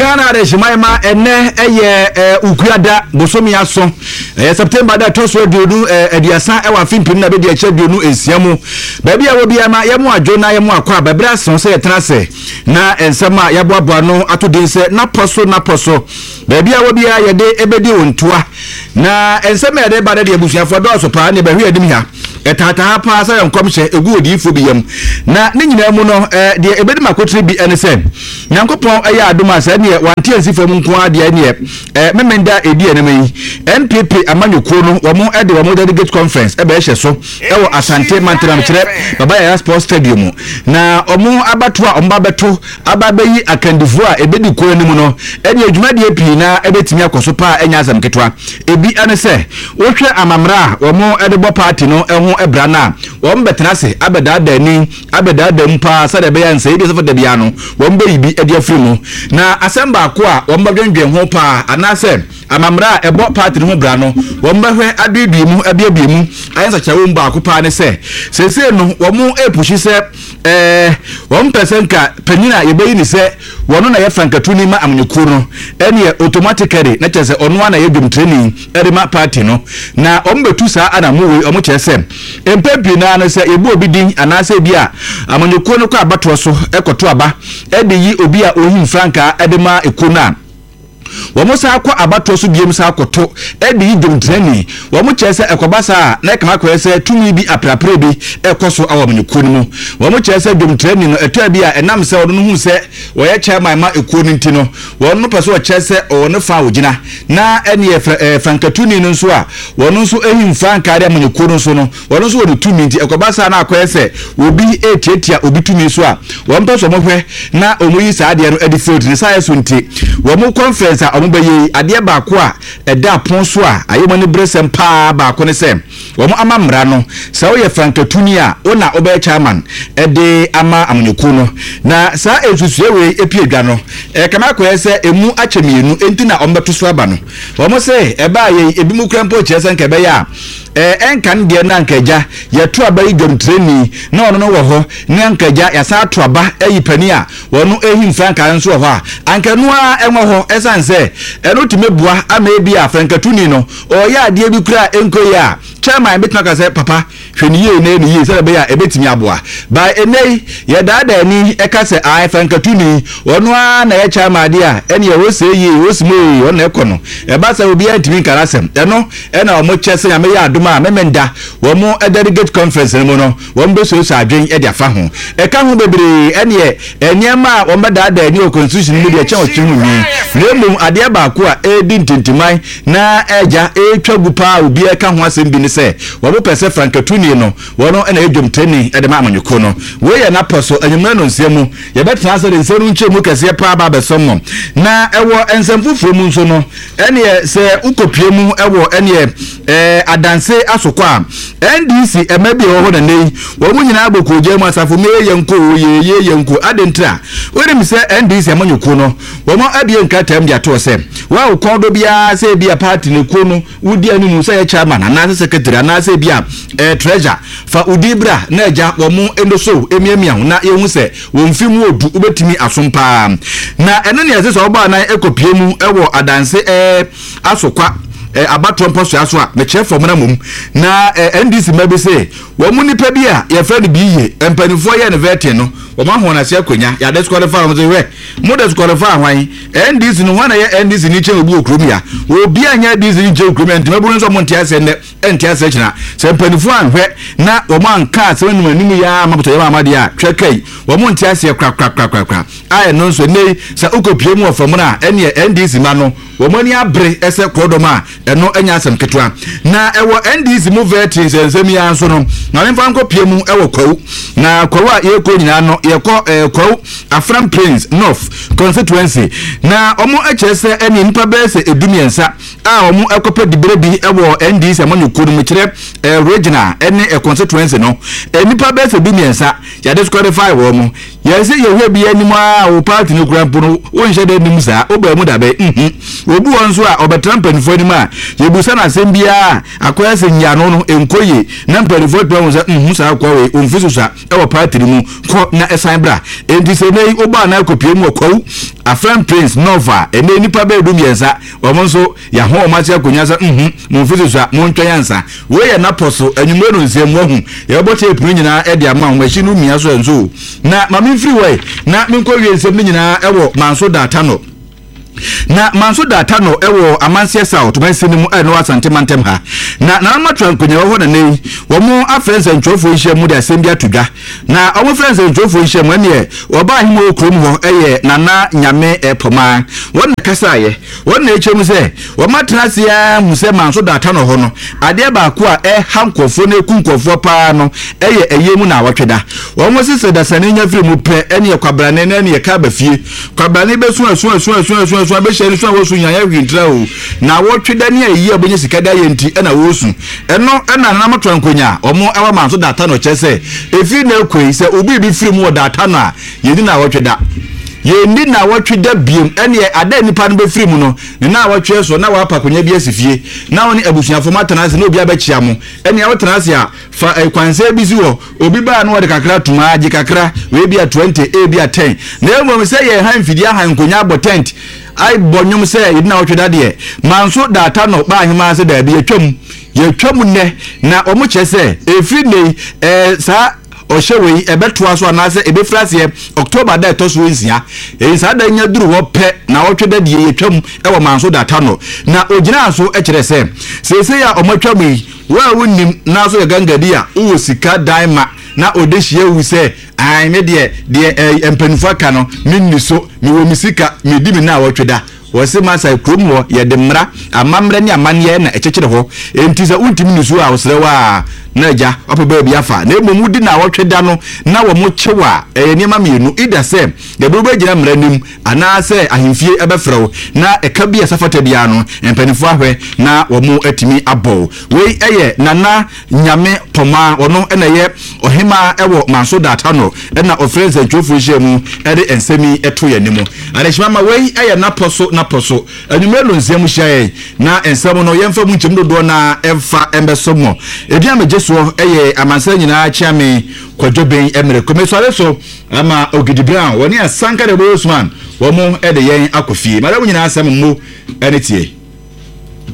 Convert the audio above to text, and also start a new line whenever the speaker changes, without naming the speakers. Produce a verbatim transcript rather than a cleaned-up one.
Ghana de Shimaima ene eye ukuada bosomi aso September da toso dudu ediasa ewa fimpim na be de eche dudu ensiamu baabi a wo bia ma yemu adwona yemu akwa babra son se yetrase na ensema yaboaboa no atodinse na poso na poso baabi a wo bia yede ebedi ontoa na ensema yede ba de ebusuafo do so pa ne ba hwe adim ha etata ha pa sa yankomhye egu odifo biyam na ne nyina mu no de ebedi makotire bi enese nyankopon aya adoma sa ne wantie nsifam nko ade ne eh memenda edi enema N P P amanyoko no wo mo ede wo mo delegate conference e ba ehye so e wo Asante Mantram kire baba ya sports stadium na omo abato a omba beto ababayi akandifu a ebedi ko anim no ede adwumade api na ebetimi akoso pa enya asam ketwa ebi anese wo hwe amamra wo mo ede bo party no eho ebra na wo mbetena se abeda dani abeda dampa sa de be yan se ide so for de bia no wo mba yibi ede afiri mu na asemba ko a wo mbadwendwen ho pa anase amamra ebo party no bra no wo mbahwe adedui mu abiabie mu ayensa chawo mba akopa ne se sese no wo mu epushi se eh one percent ka panina yebeyi ni se wono na ye frankatuni ma amnyuku no ene automatically na chese ono na ye dum training erima party no na ombetu sa anamuwe omo chese empempi na no se ebu obi din anase bia amnyuku no kwa abato so ekoto aba ede yi obi a ohim franka edema ekona Wamo sa akwa abato so biem sa akoto edi yidum training wamo chese ekobasa na kama kwese tumi bi aprapre bi ekoso awamnyuko mu wamo chese dum training no eto bia enam se wono hu se woye chairman ma ekoni ntino wono peso wo chese wono fa wogina na ene e frankatuni no so a wono so ehim frankare amnyuko no so no wono so wono tumi nti ekobasa na akwese obi etietia obi tumi so a won peso mo hwe na omoyi sa ade no edi field ni sa yeso nti wamo conference omubaye ade ba ko a eda pon so a ayemo ne bresem pa ba ko ne sem wo mo amamra no sa wo ye frankatuni a ona oba chairman ede ama amnyuku no na sa esusue we epiedwa no e kama ko ese emu achemienu enti na ombeto so aba no wo mo se e ba ye ebi mu krampo chese nka be ya eh enkan de na nkaja ye to aba idom training na ono no wo ho ne nkaja ya sa to aba eyi pani a wono ehim franka nso ho a ankanu a enwo ho esanse eno timebua ama ebi a frankatuni no o ya ade bi kura enko ya chairman betna ka se papa hweniye na eni ye se be ya ebetimi aboa by enei ye dada ni eka se ai frankatuni wono a na ye chairman de a ene ye wo se ye wo simo wo na ekono e ba sa obi antimi karasem eno ena o mo chese ya me ya adoma memenda wo mo delegate conference no no wo mbe so so adwen e de afa ho e ka ho bebre ene ye enyema wo mbe dada ni o constitution mu de che o chihu wi remum ade ba ko a edi ntintimai na eja etwagu pa obi e ka ho asem bi ni se wo mo pese frankatuni no wono ena edwom training e de ma amanyuko no we ye na poso anyumra no nsiemu ye betra so de nsenu nchemu kese pa ba besom na ewo ensemfufuro mu nso no ene ye se ukopiemu ewo ene ye eh adanse asokwa N D C emebi ho na nei wo mu nyina abokoje mu asafo me yenko ye ye yenko adentra we mi se N D C amanyuko no wo mo abie nkatam dia to se wa ukondo bia se bia party ne ko no udi anu mu se chairman na secretary na se bia eh treasure fa udibra na eja wo mu endoso emiamia na yehu se wo mfimu odu ubetimi asompa na eno ne ese so oba na ekopie mu ewo adanse eh asokwa eh abato mposo aso a me chefo mo na mum na N D C mabe se wo mu nipa bi a ye fa ne bi ye empanifo ye ne vete no wo ma ho na se akonya ya disqualify mo se we mo disqualify hwan N D C no hwan na ye N D C ni che obu okrom ya obi anya N D C ni che okrom ya ntime buru nso mo ntia se ne entia se china se empanifo anhwe na wo ma nka se wonu anim ya maboto ya amade a twekai wo mo ntia se kra kra kra kra kra ai no nso nei sa ukopie mu ofam na ene N D C ma no wo mani abre ese kodoma eno enya asem ketwa na ewo N D C mu veti sensem ya nso no na mfa nko pie mu ewo kwawu na kwawu a ye ko nyina no ye ko kwawu Afram Prince North constituency na omo echese ene nipa bese edumiensa a omo ekope dibrebi ewo N D C amanyuko mu kire regional ene e constituency no nipa bese edumiensa ya disqualify wo mo ye se ye hwe bi anim a wo party no krampo no wo nhye de nim sa oba mu dabe mhm obu wonso a obetrampanifo anim a ye busa na asem bia akoyase nyano no enkoye na mpanifo pe won se mhm sa akwa we onfisu sa e wo party mu ko na esan bra enti se nei oba na kopie mu akwawu afran prince nova ene nipa be dum yensa omonso ya ho omati akonya sa mhm mo fisu sa mo ntwa yansa we ye na poso anwumre no nse mu ahu ye bote epunu nyina e de ama ho no mia so enzo na mami free way na minko wie nsem nyina ewo manso data no na manso data no ewo amansie south mansi ni mu e no asante mantem ha na na matwa nkonya wo na nei wo mu afrense ntwofo ihye mu da asem bia tudwa na omo friends ntwofo ihye mu ne wo ba himo okrom ho eye nana nyame epoma won kasa ye won na echem se wo matrase ya mu se manso data no ho no ade ba ko a e hankofo na ekunkofo pa no eye eye mu na awotweda wo mo sese da sane nya firi mu pe ene ye kwabrane na ene ye ka ba fie kwabrane be so so so so so so be sheri so wo so nya ya hwintra o na wotweda ne ayi abonye sikada ye nti ena wo su eno ena na matwa nkonya omo ewa manso data no chese efi na ekoi se obi bi firi mu data no a yedi na wotweda ye ndi na watweda biem ene ada nipa no be firi mu no ne na watwe so na wapa konya bi asifie na woni abusuafo matanase na obi abachia mu ene ya watanase a fa kwanse bi si wo obi ba no wode kakra tuma agi kakra we bi a twenty a bi a ten na emo se ye han fidi han konya abo tent ai bonyum se yedi na watweda de manso data no ba hima se da bi atwam ye twam ne na omo chese efi nei eh sa o shewe ebeto aso anase ebefrase October da to so nsia e sa da nya duru wo pe na wotweda die yetwam e wo manso data no na ogina aso e kire se sese ya omotwam yi wa wonnim na so ye gangadi a wo sika daima na odehie wu se ai me de de empenufa ka no minni so mi wo misika mi di mi na wotweda wose masa krom wo ye de mra amamra ni amane na ekekere ho entiza untimi nusu a wosrewa na ja opa bi afa na emu di na wotweda no na wo mo chewa e niam mienu ida se de bo bagina mra nim ana se ahemfie ebefrew na eka bia safata bia no empanifo ahwe na wo mo atimi abo we eye nana nyame poma wono ena ye ohema ewo manso data no ena ofrense ntwofo hyemu ede ensemi eto ye nimo adeshima ma we eye na poso na poso anumelo nzem hyae na ensem no yemfa mu nkyem dodo na emfa embesomo edia meje so eye amansa nyina chiame kwadwoben emre komesore so ama Ogidi Brown woni asanka de Bosman wo mo ede yen akofie mara nyina asem mo ene tie